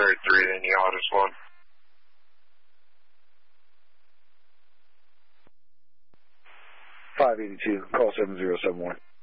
Missouri 3, then you Otis 1. 582, call 7071.